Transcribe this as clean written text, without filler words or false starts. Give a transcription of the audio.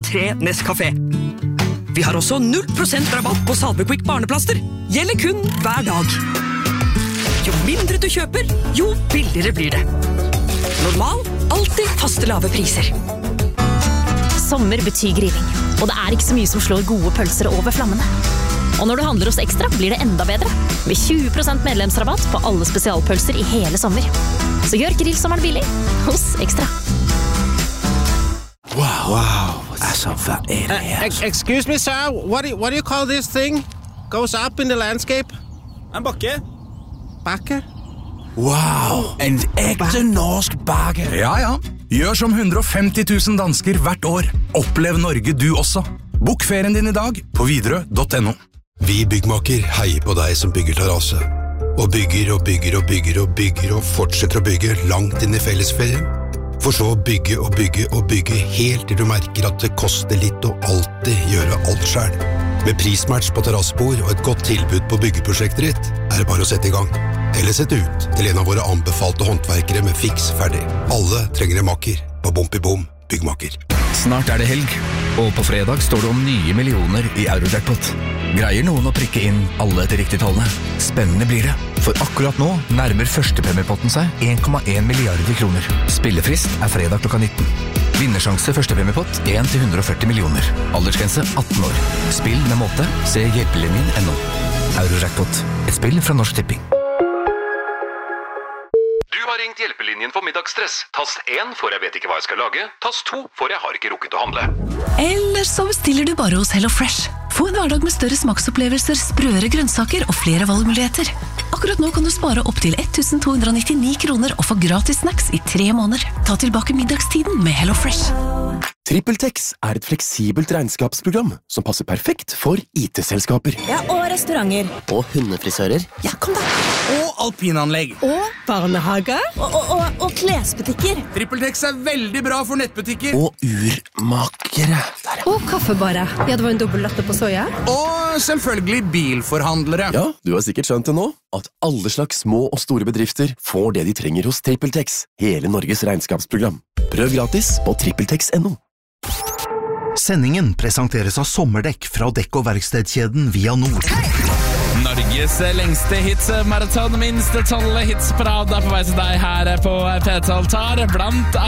3 Nescafé. Vi har også 0% rabatt på Salvequick barneplaster. Gjelder kun hver dag. Jo mindre du kjøper, jo billigere blir det. Normal, alltid faste lave priser. Sommer betyr grilling, og det ikke så mye som slår gode pølser over flammene. Og når du handler hos Ekstra, blir det enda bedre. Med 20% medlemsrabatt på alle spesialpølser i hele sommer. Så gjør grillsommeren billig hos Ekstra. Wow. Altså, hva det her? Excuse me, sir. What do you call this thing? Goes up in the landscape? En bakke. Bakke? Wow, en ekte norsk bakke. Ja. Gjør som 150 000 dansker hvert år. Opplev Norge du også. Bok ferien din i dag på Widerøe.no. Vi byggmaker heier på deg som bygger terrasse. Og bygger og bygger og bygger og bygger og fortsetter å bygge langt inn i fellesferien. For så å bygge og bygge og bygge helt til du merker at det koster litt å alltid gjøre alt selv. Med prismatch på terrassebord og et godt tilbud på byggeprosjektet ditt, det bare å sette i gang. Eller sette ut til en av våre anbefalte håndverkere med fiks ferdig. Alle trenger en makker på Bom i Bom byggmaker. Snart det helg, og på fredag står det om nye millioner i Eurojackpot. Greier noen å prikke inn alle til riktige tallene? Spennende blir det, for akkurat nå nærmer førstepremiepotten seg 1,1 milliarder kroner. Spillefrist fredag klokka 19. Vinnersjanse førstepremiepott 1-140 millioner. Aldersgrense 18 år. Spill med måte, se hjelpelinjen.no. Eurojackpot, et spill fra Norsk Tipping. Du har ringt hjelpelinjen for middagsstress. Tast 1 for jeg vet ikke hva jeg skal lage. Tast 2 for jeg har ikke rukket å handle. Eller så bestiller du bare hos Hello Fresh. Få en hverdag med større smaksopplevelser, sprøere grønnsaker og flere valgmuligheter. Akkurat nå kan du spare opp til 1299 kroner og få gratis snacks i 3 måneder. Ta tilbake middagstiden med Hello Fresh. TrippelTex et fleksibelt regnskapsprogram som passer perfekt for IT-selskaper. Ja, og restauranter. Og hundefrisører. Ja, kom da. Og alpinanlegg. Og barnehager. Og klesbutikker. TrippelTex veldig bra for nettbutikker. Og urmakere. Og kaffebarer. Ja, det var en dobbelt latte på soja. Og selvfølgelig bilforhandlere. Ja, du har sikkert skjønt det nå, at alle slags små og store bedrifter får det de trenger hos TrippelTex. Hele Norges regnskapsprogram. Prøv gratis på trippeltex.no. Sendingen presenteres av sommerdekk fra dekk- og verkstedkjeden Via Nord. Norges lengste hitsmaraton, minste tallet hitsparade på vei til deg her på P12 tar blant